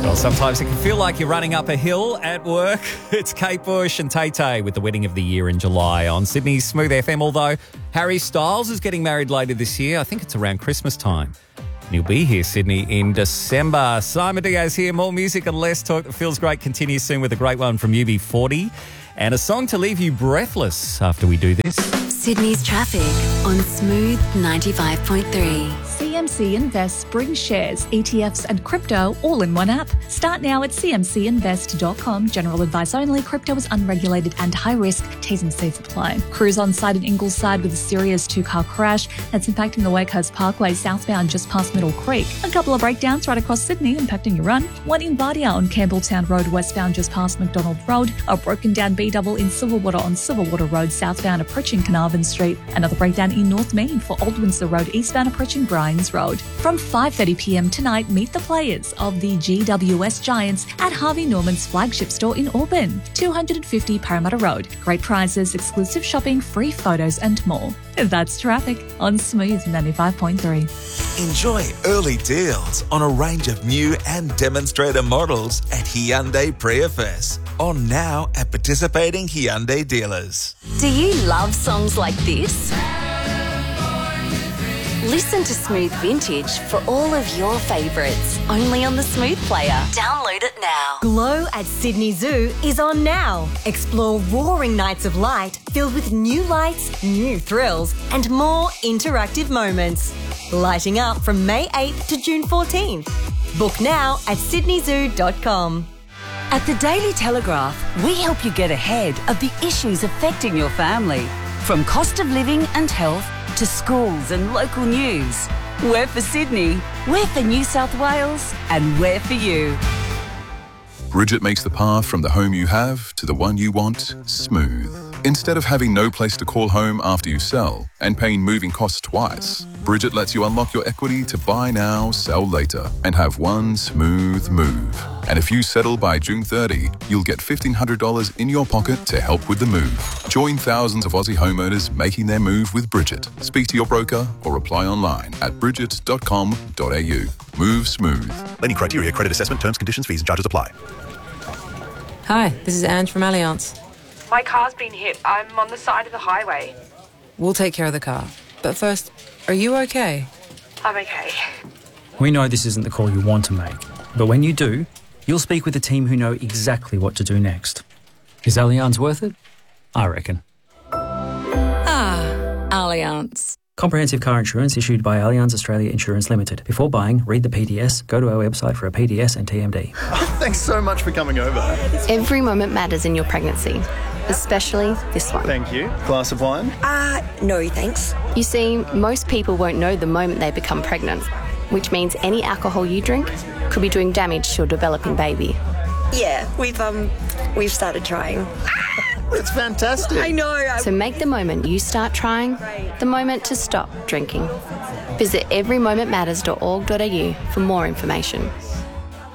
Well, sometimes it can feel like you're running up a hill at work. It's Kate Bush and Tay Tay with the wedding of the year in July on Sydney's Smooth FM, although Harry Styles is getting married later this year. I think it's around Christmas time. And he'll be here, Sydney, in December. Simon Diaz here. More music and less talk that feels great continues soon with a great one from UB40 and a song to leave you breathless after we do this. Sydney's traffic on Smooth 95.3. CMC Invest Spring Shares, ETFs and crypto all in one app. Start now at cmcinvest.com. General advice only. Crypto is unregulated and high risk. T's and C's apply. Crews on site in Ingleside with a serious two-car crash that's impacting the Wakehurst Parkway southbound just past Middle Creek. A couple of breakdowns right across Sydney impacting your run. One in Bardia on Campbelltown Road westbound just past McDonald Road. A broken down B-double in Silverwater on Silverwater Road southbound approaching Carnarvon Street. Another breakdown in North Main for Old Windsor Road eastbound approaching Bryans Road. From 5:30pm tonight, meet the players of the GWS Giants at Harvey Norman's flagship store in Auburn, 250 Parramatta Road. Great prizes, exclusive shopping, free photos and more. That's traffic on Smooth 95.3. Enjoy early deals on a range of new and demonstrator models at Hyundai Pre-FS. On now at participating Hyundai dealers. Do you love songs like this? Listen to Smooth Vintage for all of your favourites, only on the Smooth Player. Download it now. Glow at Sydney Zoo is on now. Explore roaring nights of light filled with new lights, new thrills, and more interactive moments. Lighting up from May 8th to June 14th. Book now at sydneyzoo.com. At the Daily Telegraph, we help you get ahead of the issues affecting your family. From cost of living and health to schools and local news. We're for Sydney, we're for New South Wales, and we're for you. Bridget makes the path from the home you have to the one you want smooth. Instead of having no place to call home after you sell and paying moving costs twice, Bridget lets you unlock your equity to buy now, sell later, and have one smooth move. And if you settle by June 30, you'll get $1,500 in your pocket to help with the move. Join thousands of Aussie homeowners making their move with Bridget. Speak to your broker or apply online at bridget.com.au. Move smooth. Any criteria, credit assessment, terms, conditions, fees and charges apply. Hi, this is Ange from Allianz. My car's been hit. I'm on the side of the highway. We'll take care of the car. But first, are you okay? I'm okay. We know this isn't the call you want to make, but when you do, you'll speak with a team who know exactly what to do next. Is Allianz worth it? I reckon. Allianz. Comprehensive car insurance issued by Allianz Australia Insurance Limited. Before buying, read the PDS, go to our website for a PDS and TMD. Thanks so much for coming over. Every moment matters in your pregnancy, especially this one. Thank you. Glass of wine? No thanks. You see, most people won't know the moment they become pregnant, which means any alcohol you drink could be doing damage to your developing baby. Yeah, we've started trying. It's fantastic. I know. So make the moment you start trying the moment to stop drinking. Visit everymomentmatters.org.au for more information.